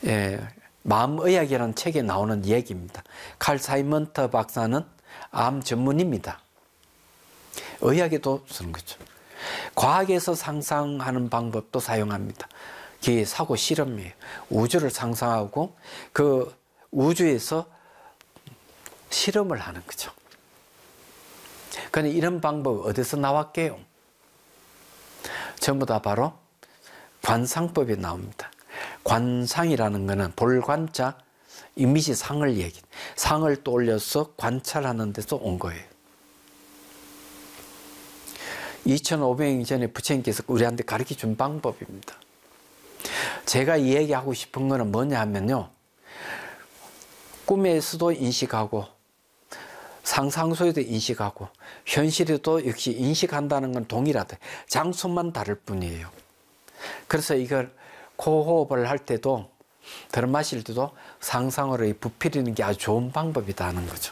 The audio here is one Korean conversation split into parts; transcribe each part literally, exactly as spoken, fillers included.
예, 마음의학이라는 책에 나오는 얘기입니다. 칼 사이먼터 박사는 암 전문입니다. 의학에도 쓰는 거죠. 과학에서 상상하는 방법도 사용합니다. 그게 사고 실험이에요. 우주를 상상하고 그 우주에서 실험을 하는 거죠. 그런데 이런 방법 어디서 나왔게요? 전부 다 바로 관상법이 나옵니다. 관상이라는 것은 볼관자, 이미지 상을 얘기, 상을 떠올려서 관찰하는 데서 온 거예요. 이천오백 년 전에 부처님께서 우리한테 가르쳐 준 방법입니다. 제가 이야기하고 싶은 것은 뭐냐 하면요, 꿈에서도 인식하고 상상 속에도 인식하고 현실에도 역시 인식한다는 건 동일하다. 장소만 다를 뿐이에요. 그래서 이걸 코호흡을 할 때도 들어 마실 때도 상상으로 부풀리는 게 아주 좋은 방법이다 하는 거죠.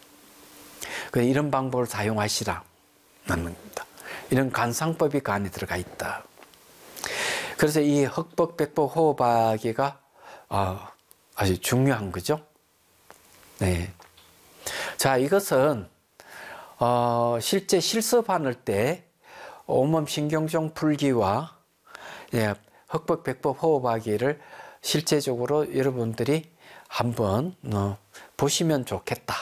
이런 방법을 사용하시라 하는 겁니다. 이런 관상법이 그 안에 들어가 있다. 그래서 이 흑법백법 호흡하기가 아주 중요한 거죠. 네. 자, 이것은 어, 실제 실습하는 때 온몸 신경종 풀기와 예, 흑법백법 호흡하기를 실제적으로 여러분들이 한번 어, 보시면 좋겠다.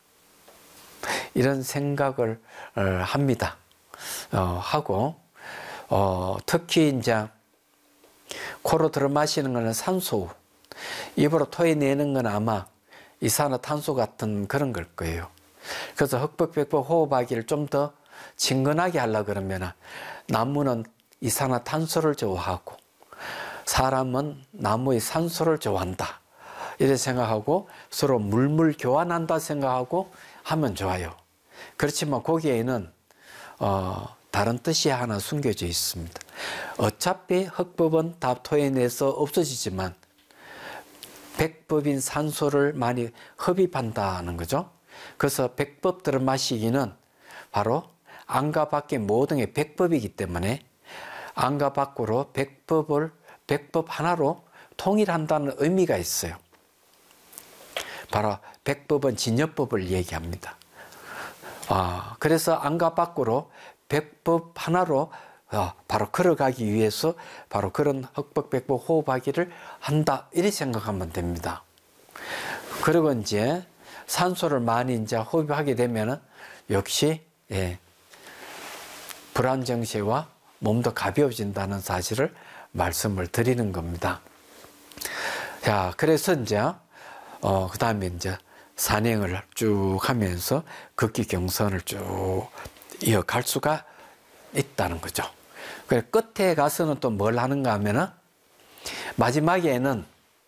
이런 생각을 어, 합니다. 어, 하고 어, 특히 이제 코로 들어 마시는 것은 산소, 입으로 토해내는 건 아마 이산화탄소 같은 그런 걸 거예요. 그래서 흑법백법 호흡하기를 좀 더 친근하게 하려고 그러면 나무는 이산화탄소를 좋아하고 사람은 나무의 산소를 좋아한다. 이렇게 생각하고 서로 물물 교환한다 생각하고 하면 좋아요. 그렇지만 거기에는 어, 다른 뜻이 하나 숨겨져 있습니다. 어차피 흑법은 다 토해내서 없어지지만 백법인 산소를 많이 흡입한다는 거죠. 그래서 백법 들어 마시기는 바로 안과 밖의 모든 게 백법이기 때문에 안과 밖으로 백법을 백법 하나로 통일한다는 의미가 있어요. 바로 백법은 진여법을 얘기합니다. 아, 그래서 안과 밖으로 백법 하나로 어, 바로 걸어가기 위해서 바로 그런 흑법백법 호흡하기를 한다. 이렇게 생각하면 됩니다. 그리고 이제 산소를 많이 이제 호흡하게 되면은 역시 예, 불안정세와 몸도 가벼워진다는 사실을 말씀을 드리는 겁니다. 자, 그래서 이제 어, 그 다음에 이제 산행을 쭉 하면서 극기 경선을 쭉 이어갈 수가 있다는 거죠. 그래 끝에 가서는 또 뭘 하는가 하면은 마지막에는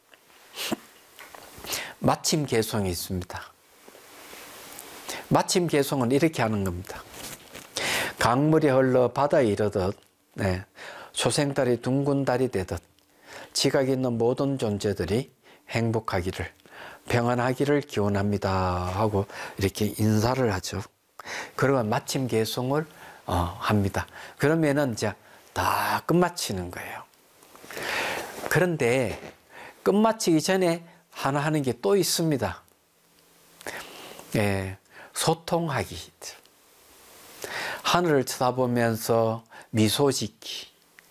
마침 개송이 있습니다. 마침 개송은 이렇게 하는 겁니다. 강물이 흘러 바다에 이르듯 네, 초생달이 둥근 달이 되듯 지각 있는 모든 존재들이 행복하기를 평안하기를 기원합니다 하고 이렇게 인사를 하죠. 그리고 마침 개송을 어, 합니다. 그러면은 이제 다 끝마치는 거예요. 그런데 끝마치기 전에 하나 하는 게 또 있습니다. 예, 소통하기. 하늘을 쳐다보면서 미소 짓기.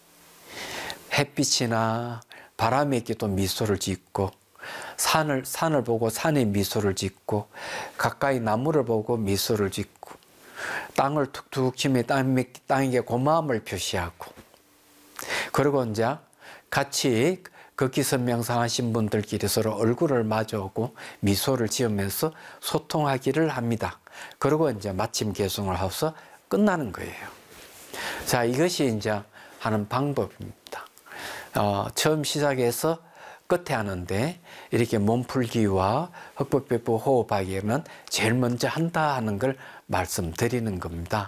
햇빛이나 바람에 또 미소를 짓고 산을, 산을 보고 산에 미소를 짓고 가까이 나무를 보고 미소를 짓고 땅을 툭툭 치며 땅에, 땅에게 고마움을 표시하고 그리고 이제 같이 극기선 명상하신 분들끼리 서로 얼굴을 마주하고 미소를 지으면서 소통하기를 합니다. 그리고 이제 마침 개송을 하고서 끝나는 거예요. 자, 이것이 이제 하는 방법입니다. 어, 처음 시작해서 끝에 하는데 이렇게 몸풀기와 흑법백법 호흡하기는 제일 먼저 한다 하는 걸 말씀드리는 겁니다.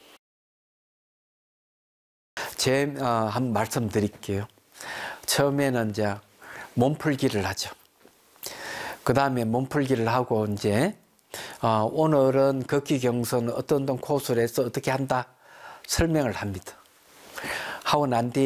제 어, 한 말씀드릴게요. 처음에는 이제 몸풀기를 하죠. 그 다음에 몸풀기를 하고 이제 어, 오늘은 걷기 경선 어떤 어떤 코스를 해서 어떻게 한다 설명을 합니다. 하고 난 뒤에